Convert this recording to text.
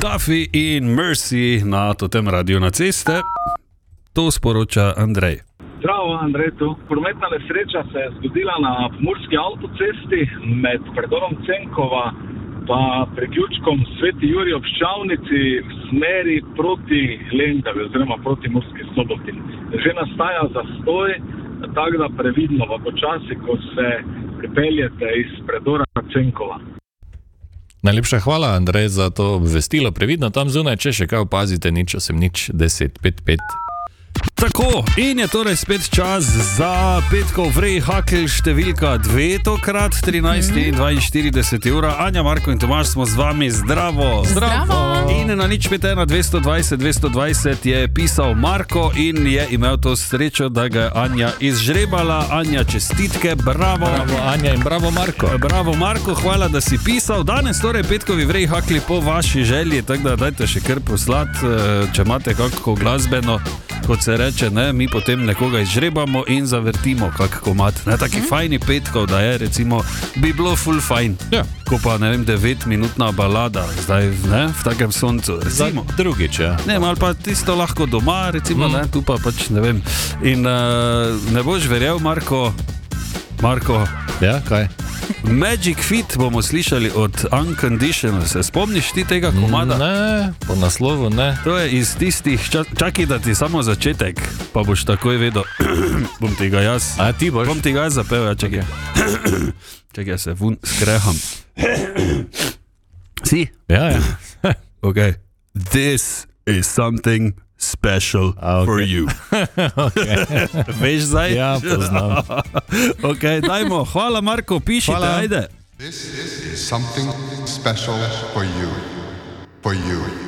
Coffee in Mercy na tem radiju na ceste. To sporoča Andrej. Zdravo, Andrej tu. Prometna nesreča se je zgodila na Murski avtocesti med predorom Cenkova pa priključkom Sveti Jurij ob Ščavnici v smeri proti Lendavi oziroma proti Murski Soboti. Že nastaja zastoj, tako da previdno pa počasi, ko se pripeljete iz predora Cenkova. Najlepša hvala, Andrej, za to obvestilo. Previdno tam zunaj, če še kaj opazite, nič 1055. Tako, in je torej spet čas za petkov Vrej Hakl številka 2, tokrat 13:42 ura. Anja, Marko in Tomaž smo z vami. Zdravo! Zdravo! In na 051 220 220 je pisal Marko in je imel to srečo, da ga je Anja izžrebala. Anja, čestitke, bravo! Bravo, Anja, in bravo, Marko! Bravo, Marko, hvala, da si pisal. Danes torej petkovi Vrej Hakli po vaši želji, tako da dajte še kar poslati, če imate kako glasbeno, kot se reče, ne, mi potem nekoga izžrebamo in zavrtimo kak komad. Ne, taki fajni petkov, da je, recimo, bi bilo full fajn. Ja. Ko pa, ne vem, 9-minutna balada, zdaj, ne, v takem soncu, recimo. Drugič, ja. Ne, ali pa tisto lahko doma, recimo, ne, tu pa pač, ne vem. In ne boš verjel, Marko, Ja, kaj? Magic Fit bomo slišali od Unconditional. Se spomniš ti tega komada? Ne, po naslovu ne. To je iz tistih, čakaj, da ti samo začetek, pa boš takoj vedel. Bom ti ga jaz. A ti boš? Bom ti ga jaz zapel, ja, čakaj. Čakaj, se skreham. Si? Ja, ja. Ok. This is something special for you. Veš zdaj? Ja, poznam. Ok, dajmo. Hvala, Marko, pišite, Hvala. ajde. This is something special for you. For you.